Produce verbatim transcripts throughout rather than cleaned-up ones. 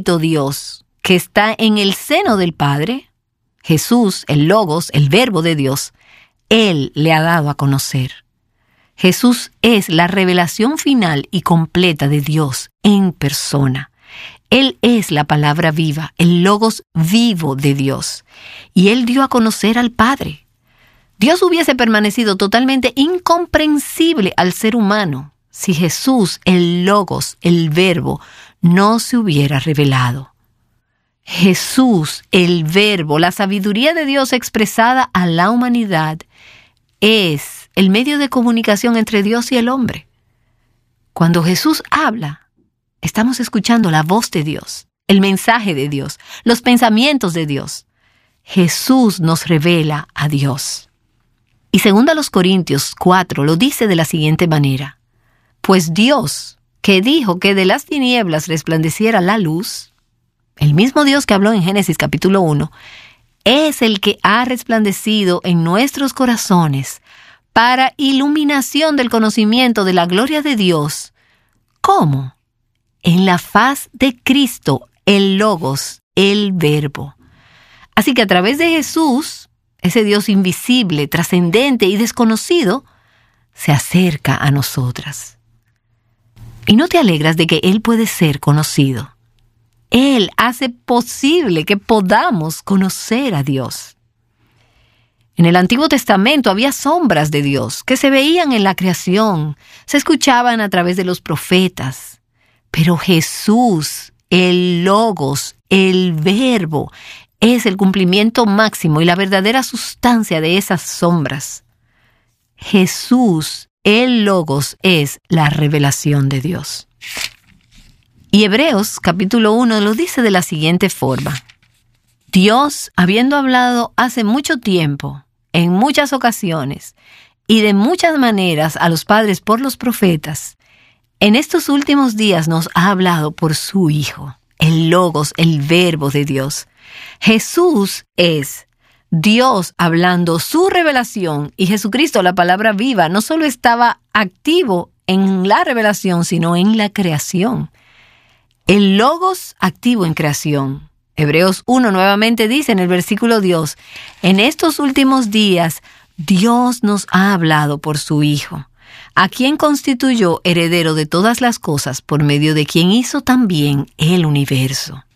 Dios que está en el seno del Padre, Jesús, el Logos, el Verbo de Dios, Él le ha dado a conocer. Jesús es la revelación final y completa de Dios en persona. Él es la palabra viva, el Logos vivo de Dios. Y Él dio a conocer al Padre. Dios hubiese permanecido totalmente incomprensible al ser humano si Jesús, el Logos, el Verbo, no se hubiera revelado. Jesús, el Verbo, la sabiduría de Dios expresada a la humanidad, es el medio de comunicación entre Dios y el hombre. Cuando Jesús habla, estamos escuchando la voz de Dios, el mensaje de Dios, los pensamientos de Dios. Jesús nos revela a Dios. Y según a los Corintios cuatro lo dice de la siguiente manera: pues Dios, que dijo que de las tinieblas resplandeciera la luz, el mismo Dios que habló en Génesis capítulo uno, es el que ha resplandecido en nuestros corazones para iluminación del conocimiento de la gloria de Dios. ¿Cómo? En la faz de Cristo, el Logos, el Verbo. Así que a través de Jesús, ese Dios invisible, trascendente y desconocido, se acerca a nosotras. ¿Y no te alegras de que Él puede ser conocido? Él hace posible que podamos conocer a Dios. En el Antiguo Testamento había sombras de Dios que se veían en la creación, se escuchaban a través de los profetas. Pero Jesús, el Logos, el Verbo, es el cumplimiento máximo y la verdadera sustancia de esas sombras. Jesús, el Logos, es la revelación de Dios. Y Hebreos capítulo uno lo dice de la siguiente forma: Dios, habiendo hablado hace mucho tiempo, en muchas ocasiones y de muchas maneras a los padres por los profetas, en estos últimos días nos ha hablado por su Hijo, el Logos, el Verbo de Dios. Jesús es Dios hablando su revelación, y Jesucristo, la palabra viva, no solo estaba activo en la revelación, sino en la creación. El Logos activo en creación. Hebreos uno nuevamente dice en el versículo dos, en estos últimos días Dios nos ha hablado por su Hijo, a quien constituyó heredero de todas las cosas, por medio de quien hizo también el universo.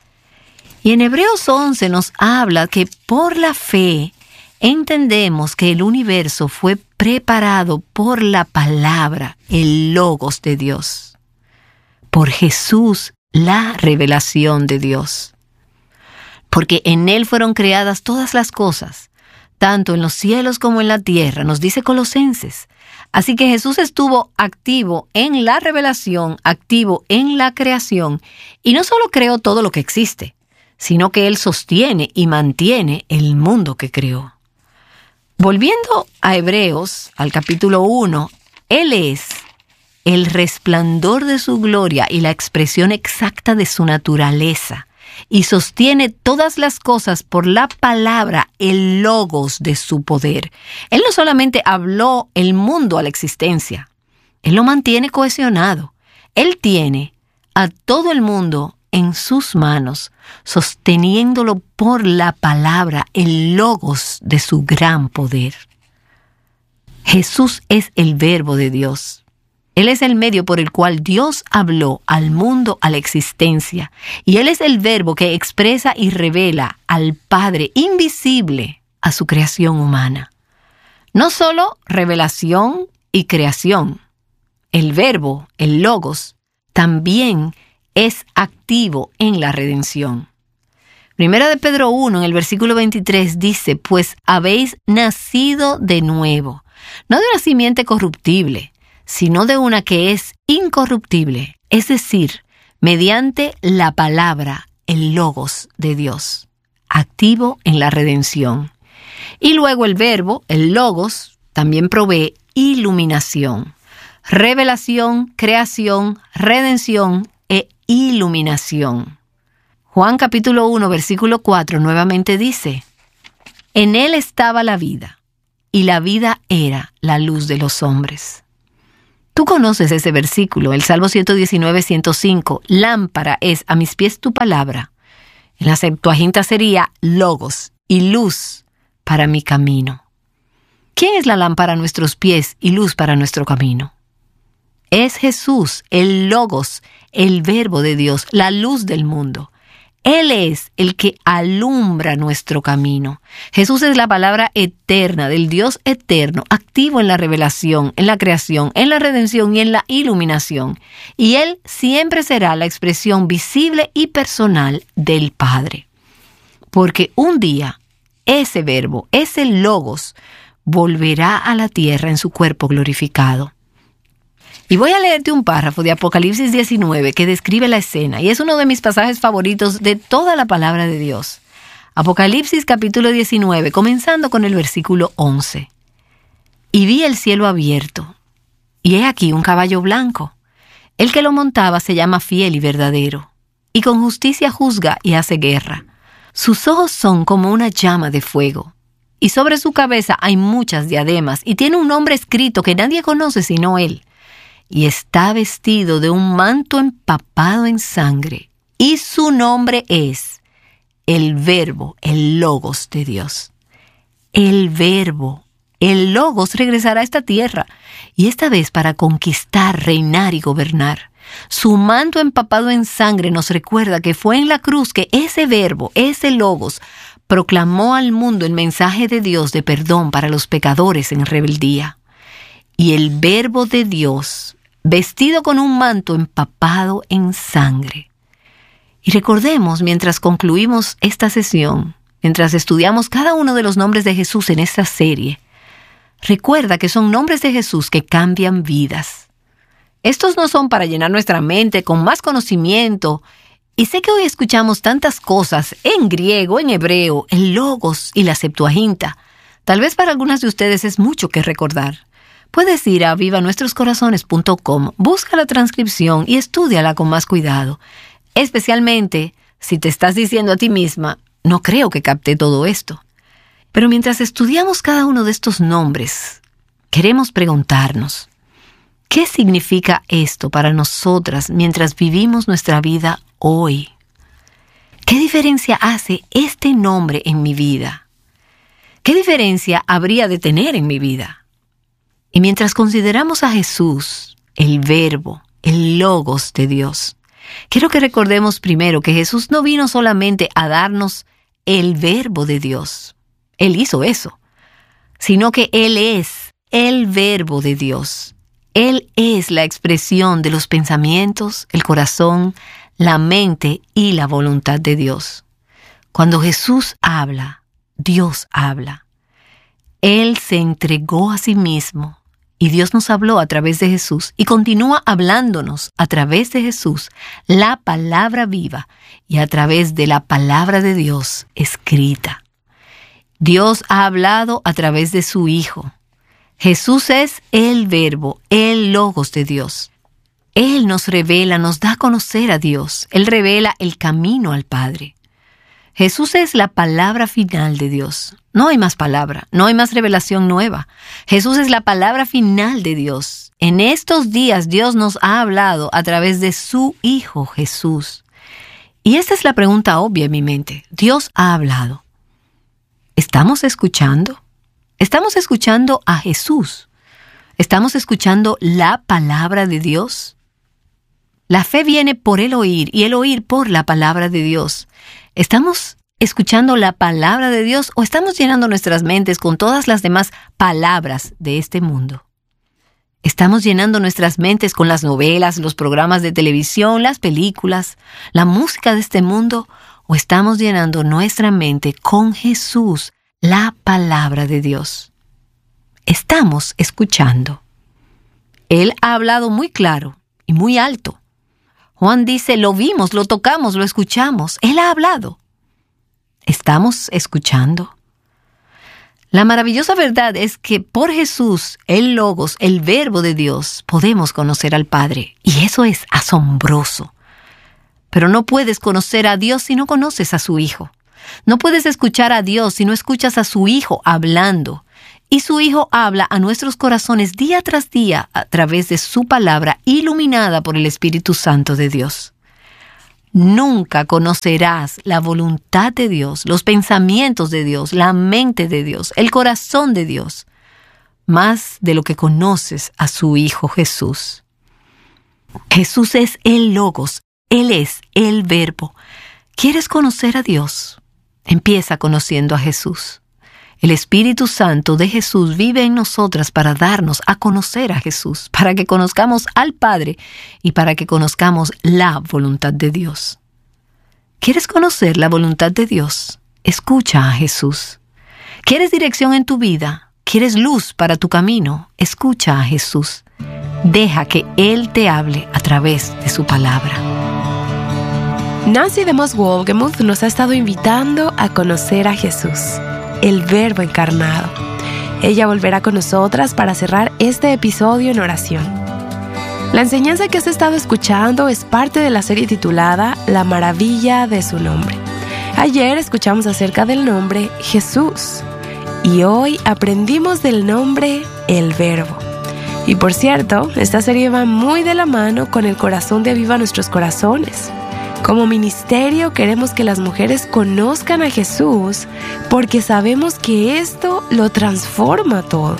Y en Hebreos once nos habla que por la fe entendemos que el universo fue preparado por la palabra, el Logos de Dios. Por Jesús, la revelación de Dios. Porque en Él fueron creadas todas las cosas, tanto en los cielos como en la tierra, nos dice Colosenses. Así que Jesús estuvo activo en la revelación, activo en la creación, y no solo creó todo lo que existe, sino que Él sostiene y mantiene el mundo que creó. Volviendo a Hebreos, al capítulo uno, Él es el resplandor de su gloria y la expresión exacta de su naturaleza, y sostiene todas las cosas por la palabra, el Logos de su poder. Él no solamente habló el mundo a la existencia, Él lo mantiene cohesionado. Él tiene a todo el mundo en sus manos, sosteniéndolo por la palabra, el Logos de su gran poder. Jesús es el Verbo de Dios. Él es el medio por el cual Dios habló al mundo a la existencia, y Él es el Verbo que expresa y revela al Padre invisible a su creación humana. No solo revelación y creación. El Verbo, el Logos, también es activo en la redención. Primera de Pedro uno, en el versículo veintitrés, dice, pues habéis nacido de nuevo, no de una simiente corruptible, sino de una que es incorruptible, es decir, mediante la palabra, el Logos de Dios, activo en la redención. Y luego el Verbo, el Logos, también provee iluminación, revelación, creación, redención e iluminación. Juan capítulo uno, versículo cuatro, nuevamente dice, en Él estaba la vida, y la vida era la luz de los hombres. Tú conoces ese versículo, el Salmo ciento diecinueve, ciento cinco. Lámpara es a mis pies tu palabra. En la Septuaginta sería logos y luz para mi camino. ¿Quién es la lámpara a nuestros pies y luz para nuestro camino? Es Jesús, el logos, el verbo de Dios, la luz del mundo. Él es el que alumbra nuestro camino. Jesús es la palabra eterna del Dios eterno, activo en la revelación, en la creación, en la redención y en la iluminación. Y Él siempre será la expresión visible y personal del Padre. Porque un día, ese verbo, ese logos, volverá a la tierra en su cuerpo glorificado. Y voy a leerte un párrafo de Apocalipsis diecinueve que describe la escena, y es uno de mis pasajes favoritos de toda la palabra de Dios. Apocalipsis capítulo diecinueve, comenzando con el versículo once. Y vi el cielo abierto, y he aquí un caballo blanco. El que lo montaba se llama Fiel y Verdadero, y con justicia juzga y hace guerra. Sus ojos son como una llama de fuego, y sobre su cabeza hay muchas diademas, y tiene un nombre escrito que nadie conoce sino él. Y está vestido de un manto empapado en sangre, y su nombre es el Verbo, el Logos de Dios. El Verbo, el Logos regresará a esta tierra, y esta vez para conquistar, reinar y gobernar. Su manto empapado en sangre nos recuerda que fue en la cruz que ese Verbo, ese Logos, proclamó al mundo el mensaje de Dios de perdón para los pecadores en rebeldía. Y el Verbo de Dios, vestido con un manto empapado en sangre. Y recordemos, mientras concluimos esta sesión, mientras estudiamos cada uno de los nombres de Jesús en esta serie, recuerda que son nombres de Jesús que cambian vidas. Estos no son para llenar nuestra mente con más conocimiento, y sé que hoy escuchamos tantas cosas en griego, en hebreo, en Logos y la Septuaginta. Tal vez para algunas de ustedes es mucho que recordar. Puedes ir a viva nuestros corazones punto com, busca la transcripción y estúdiala con más cuidado. Especialmente si te estás diciendo a ti misma, no creo que capte todo esto. Pero mientras estudiamos cada uno de estos nombres, queremos preguntarnos, ¿qué significa esto para nosotras mientras vivimos nuestra vida hoy? ¿Qué diferencia hace este nombre en mi vida? ¿Qué diferencia habría de tener en mi vida? Y mientras consideramos a Jesús, el Verbo, el Logos de Dios, quiero que recordemos primero que Jesús no vino solamente a darnos el Verbo de Dios. Él hizo eso. Sino que Él es el Verbo de Dios. Él es la expresión de los pensamientos, el corazón, la mente y la voluntad de Dios. Cuando Jesús habla, Dios habla. Él se entregó a sí mismo. Y Dios nos habló a través de Jesús y continúa hablándonos a través de Jesús, la palabra viva y a través de la palabra de Dios escrita. Dios ha hablado a través de su Hijo. Jesús es el Verbo, el Logos de Dios. Él nos revela, nos da a conocer a Dios. Él revela el camino al Padre. Jesús es la palabra final de Dios. No hay más palabra, no hay más revelación nueva. Jesús es la palabra final de Dios. En estos días Dios nos ha hablado a través de su Hijo Jesús. Y esta es la pregunta obvia en mi mente. Dios ha hablado. ¿Estamos escuchando? ¿Estamos escuchando a Jesús? ¿Estamos escuchando la palabra de Dios? La fe viene por el oír y el oír por la palabra de Dios. ¿Estamos escuchando la palabra de Dios o estamos llenando nuestras mentes con todas las demás palabras de este mundo? ¿Estamos llenando nuestras mentes con las novelas, los programas de televisión, las películas, la música de este mundo? ¿O estamos llenando nuestra mente con Jesús, la palabra de Dios? Estamos escuchando. Él ha hablado muy claro y muy alto. Juan dice, lo vimos, lo tocamos, lo escuchamos. Él ha hablado. ¿Estamos escuchando? La maravillosa verdad es que por Jesús, el Logos, el Verbo de Dios, podemos conocer al Padre. Y eso es asombroso. Pero no puedes conocer a Dios si no conoces a su Hijo. No puedes escuchar a Dios si no escuchas a su Hijo hablando. Y su Hijo habla a nuestros corazones día tras día a través de su palabra iluminada por el Espíritu Santo de Dios. Nunca conocerás la voluntad de Dios, los pensamientos de Dios, la mente de Dios, el corazón de Dios, más de lo que conoces a su Hijo Jesús. Jesús es el Logos, Él es el Verbo. ¿Quieres conocer a Dios? Empieza conociendo a Jesús. El Espíritu Santo de Jesús vive en nosotras para darnos a conocer a Jesús, para que conozcamos al Padre y para que conozcamos la voluntad de Dios. ¿Quieres conocer la voluntad de Dios? Escucha a Jesús. ¿Quieres dirección en tu vida? ¿Quieres luz para tu camino? Escucha a Jesús. Deja que Él te hable a través de su palabra. Nancy DeMoss Wolgemuth nos ha estado invitando a conocer a Jesús, el Verbo encarnado. Ella volverá con nosotras para cerrar este episodio en oración. La enseñanza que has estado escuchando es parte de la serie titulada La maravilla de su nombre. Ayer escuchamos acerca del nombre Jesús y hoy aprendimos del nombre el Verbo. Y por cierto, esta serie va muy de la mano con el corazón de Aviva Nuestros Corazones. Como ministerio queremos que las mujeres conozcan a Jesús porque sabemos que esto lo transforma todo.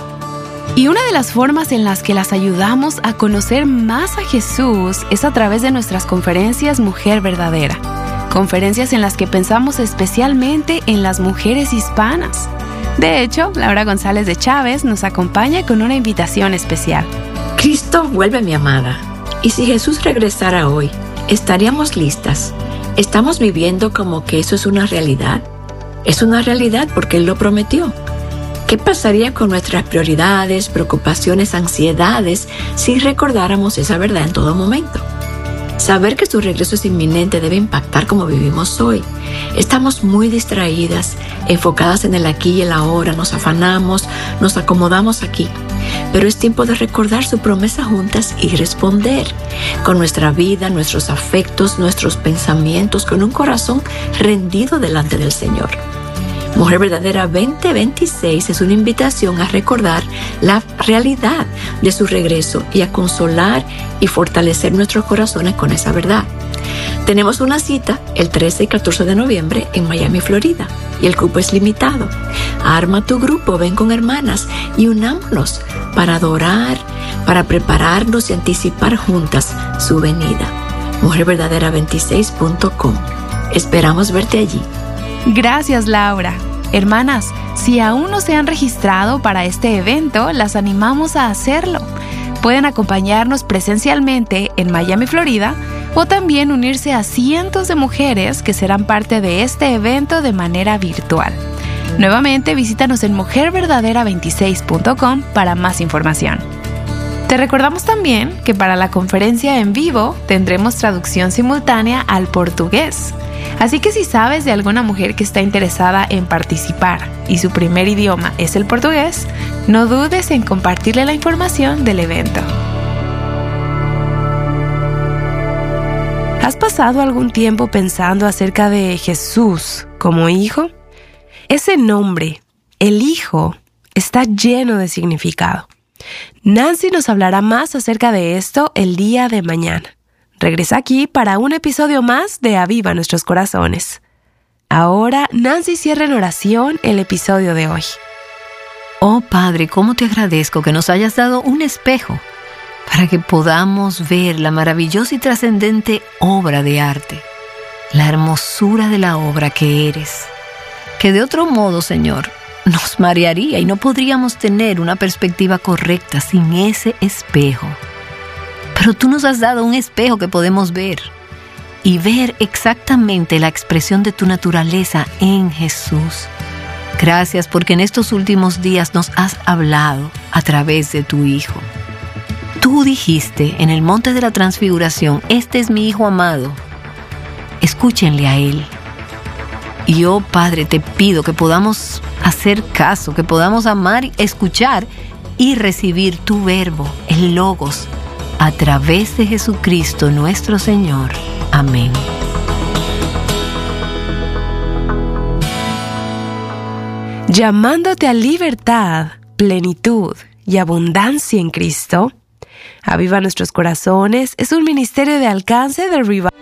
Y una de las formas en las que las ayudamos a conocer más a Jesús es a través de nuestras conferencias Mujer Verdadera. Conferencias en las que pensamos especialmente en las mujeres hispanas. De hecho, Laura González de Chávez nos acompaña con una invitación especial. Cristo vuelve, mi amada. Y si Jesús regresara hoy, ¿estaríamos listas? ¿Estamos viviendo como que eso es una realidad? Es una realidad porque Él lo prometió. ¿Qué pasaría con nuestras prioridades, preocupaciones, ansiedades si recordáramos esa verdad en todo momento? Saber que su regreso es inminente debe impactar cómo vivimos hoy. Estamos muy distraídas, enfocadas en el aquí y el ahora, nos afanamos, nos acomodamos aquí. Pero es tiempo de recordar su promesa juntas y responder con nuestra vida, nuestros afectos, nuestros pensamientos, con un corazón rendido delante del Señor. Mujer Verdadera veinte veintiséis es una invitación a recordar la realidad de su regreso y a consolar y fortalecer nuestros corazones con esa verdad. Tenemos una cita el trece y catorce de noviembre en Miami, Florida, y el cupo es limitado. Arma tu grupo, ven con hermanas y unámonos para adorar, para prepararnos y anticipar juntas su venida. mujer verdadera veintiséis punto com. Esperamos verte allí. Gracias, Laura. Hermanas, si aún no se han registrado para este evento, las animamos a hacerlo. Pueden acompañarnos presencialmente en Miami, Florida, o también unirse a cientos de mujeres que serán parte de este evento de manera virtual. Nuevamente, visítanos en mujer verdadera veintiséis punto com para más información. Te recordamos también que para la conferencia en vivo tendremos traducción simultánea al portugués. Así que si sabes de alguna mujer que está interesada en participar y su primer idioma es el portugués, no dudes en compartirle la información del evento. ¿Has pasado algún tiempo pensando acerca de Jesús como hijo? Ese nombre, el Hijo, está lleno de significado. Nancy nos hablará más acerca de esto el día de mañana. Regresa aquí para un episodio más de Aviva Nuestros Corazones. Ahora, Nancy cierra en oración el episodio de hoy. Oh Padre, cómo te agradezco que nos hayas dado un espejo para que podamos ver la maravillosa y trascendente obra de arte, la hermosura de la obra que eres, que de otro modo, Señor, nos marearía y no podríamos tener una perspectiva correcta sin ese espejo. Pero tú nos has dado un espejo que podemos ver y ver exactamente la expresión de tu naturaleza en Jesús. Gracias porque en estos últimos días nos has hablado a través de tu Hijo. Tú dijiste en el monte de la transfiguración, este es mi Hijo amado, escúchenle a Él. Y yo, Padre, te pido que podamos hacer caso, que podamos amar, escuchar y recibir tu verbo, el Logos, a través de Jesucristo nuestro Señor. Amén. Llamándote a libertad, plenitud y abundancia en Cristo. Aviva Nuestros Corazones es un ministerio de alcance de Revival.